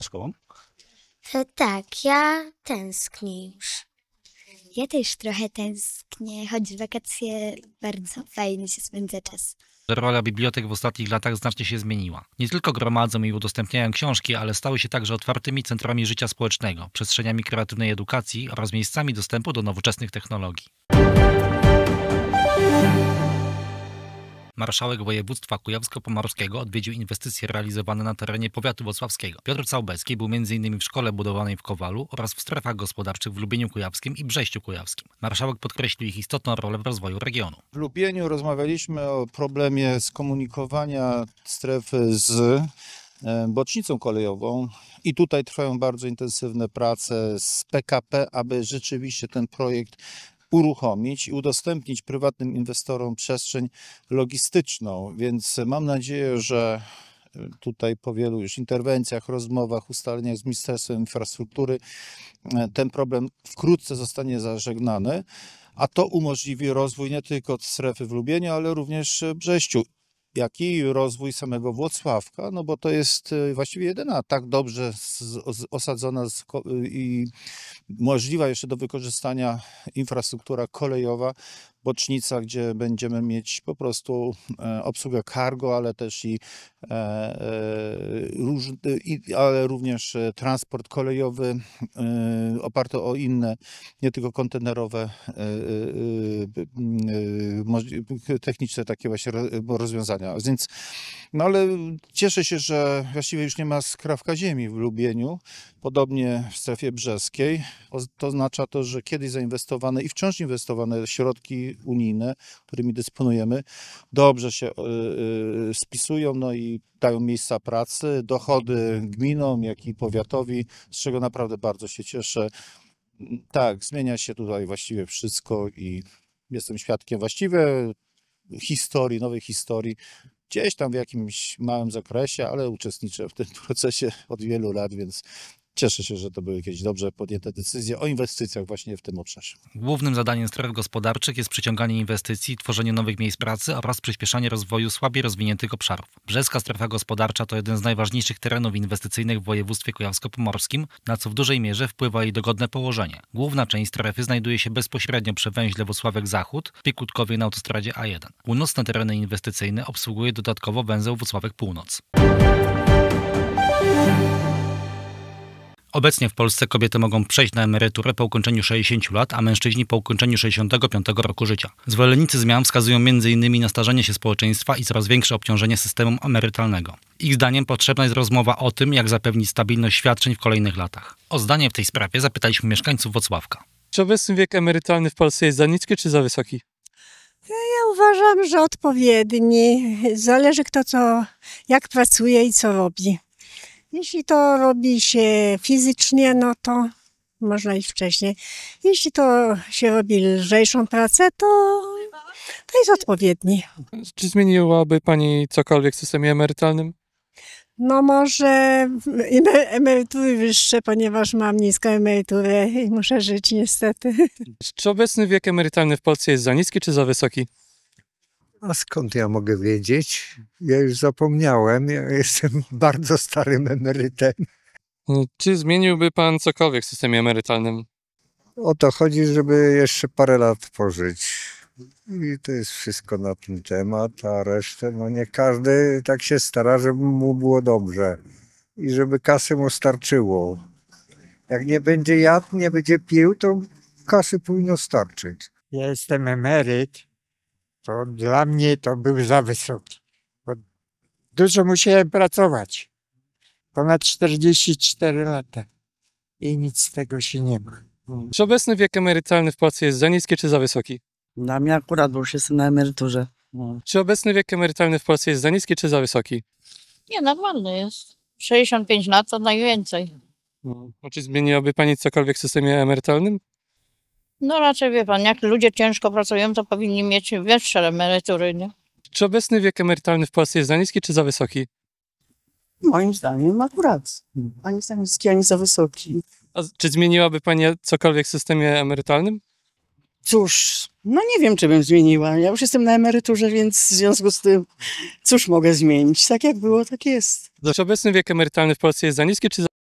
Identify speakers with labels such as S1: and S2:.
S1: szkołą?
S2: Tak, ja tęsknię już.
S3: Ja też trochę tęsknię, choć w wakacje bardzo fajnie się spędza czas.
S1: Rola bibliotek w ostatnich latach znacznie się zmieniła. Nie tylko gromadzą i udostępniają książki, ale stały się także otwartymi centrami życia społecznego, przestrzeniami kreatywnej edukacji oraz miejscami dostępu do nowoczesnych technologii. Marszałek województwa kujawsko-pomorskiego odwiedził inwestycje realizowane na terenie powiatu włocławskiego. Piotr Całbecki był m.in. w szkole budowanej w Kowalu oraz w strefach gospodarczych w Lubieniu Kujawskim i Brześciu Kujawskim. Marszałek podkreślił ich istotną rolę w rozwoju regionu.
S4: W Lubieniu rozmawialiśmy o problemie skomunikowania strefy z bocznicą kolejową i tutaj trwają bardzo intensywne prace z PKP, aby rzeczywiście ten projekt uruchomić i udostępnić prywatnym inwestorom przestrzeń logistyczną, więc mam nadzieję, że tutaj po wielu już interwencjach, rozmowach, ustaleniach z Ministerstwem Infrastruktury ten problem wkrótce zostanie zażegnany, a to umożliwi rozwój nie tylko strefy w Lubieniu, ale również w Brześciu, jak i rozwój samego Włocławka, no bo to jest właściwie jedyna tak dobrze osadzona i możliwa jeszcze do wykorzystania infrastruktura kolejowa, bocznica, gdzie będziemy mieć po prostu obsługę cargo, ale też ale również transport kolejowy oparty o inne, nie tylko kontenerowe, techniczne takie właśnie rozwiązania. Więc, no ale cieszę się, że właściwie już nie ma skrawka ziemi w Lubieniu, podobnie w strefie brzeskiej. To oznacza to, że kiedyś zainwestowane i wciąż inwestowane środki unijne, którymi dysponujemy, dobrze się spisują, no i dają miejsca pracy, dochody gminom, jak i powiatowi, z czego naprawdę bardzo się cieszę. Tak, zmienia się tutaj właściwie wszystko i jestem świadkiem właściwie historii, nowej historii, gdzieś tam w jakimś małym zakresie, ale uczestniczę w tym procesie od wielu lat, więc cieszę się, że to były jakieś dobrze podjęte decyzje o inwestycjach właśnie w tym obszarze.
S1: Głównym zadaniem stref gospodarczych jest przyciąganie inwestycji, tworzenie nowych miejsc pracy oraz przyspieszanie rozwoju słabiej rozwiniętych obszarów. Brzeska strefa gospodarcza to jeden z najważniejszych terenów inwestycyjnych w województwie kujawsko-pomorskim, na co w dużej mierze wpływa jej dogodne położenie. Główna część strefy znajduje się bezpośrednio przy węźle Włocławek-Zachód, w Piekutkowie na autostradzie A1. Północne tereny inwestycyjne obsługuje dodatkowo węzeł Włocławek-Północ. Obecnie w Polsce kobiety mogą przejść na emeryturę po ukończeniu 60 lat, a mężczyźni po ukończeniu 65 roku życia. Zwolennicy zmian wskazują m.in. na starzenie się społeczeństwa i coraz większe obciążenie systemu emerytalnego. Ich zdaniem potrzebna jest rozmowa o tym, jak zapewnić stabilność świadczeń w kolejnych latach. O zdanie w tej sprawie zapytaliśmy mieszkańców Włocławka.
S5: Czy obecny wiek emerytalny w Polsce jest za niski czy za wysoki?
S6: Ja uważam, że odpowiedni. Zależy kto jak pracuje i co robi. Jeśli to robi się fizycznie, no to można iść wcześniej. Jeśli to się robi lżejszą pracę, to jest odpowiedni.
S5: Czy zmieniłaby Pani cokolwiek w systemie emerytalnym?
S6: No może emerytury wyższe, ponieważ mam niską emeryturę i muszę żyć niestety.
S5: Czy obecny wiek emerytalny w Polsce jest za niski czy za wysoki?
S7: A skąd ja mogę wiedzieć? Ja już zapomniałem, ja jestem bardzo starym emerytem.
S5: Czy zmieniłby Pan cokolwiek w systemie emerytalnym?
S7: O to chodzi, żeby jeszcze parę lat pożyć. I to jest wszystko na ten temat, a resztę, no nie każdy tak się stara, żeby mu było dobrze. I żeby kasy mu starczyło. Jak nie będzie jadł, nie będzie pił, to kasy powinno starczyć.
S8: Ja jestem emeryt. To dla mnie to był za wysoki. Bo dużo musiałem pracować. Ponad 44 lata. I nic z tego się nie ma.
S5: Czy obecny wiek emerytalny w Polsce jest za niski czy za wysoki?
S9: Dla mnie akurat, bo już jestem na emeryturze.
S5: Czy obecny wiek emerytalny w Polsce jest za niski czy za wysoki?
S10: Nie, normalny jest. 65 lat to najwięcej.
S5: Czy zmieniłaby Pani cokolwiek w systemie emerytalnym?
S10: No raczej wie pan, jak ludzie ciężko pracują, to powinni mieć wyższe emerytury, nie?
S5: Czy obecny wiek emerytalny w Polsce jest za niski czy za wysoki?
S9: Moim zdaniem akurat. Ani za niski, ani za wysoki.
S5: A czy zmieniłaby Pani cokolwiek w systemie emerytalnym?
S9: Cóż, no nie wiem, czy bym zmieniła. Ja już jestem na emeryturze, więc w związku z tym, cóż mogę zmienić? Tak jak było, tak jest.
S5: Czy obecny wiek emerytalny w Polsce jest za niski czy za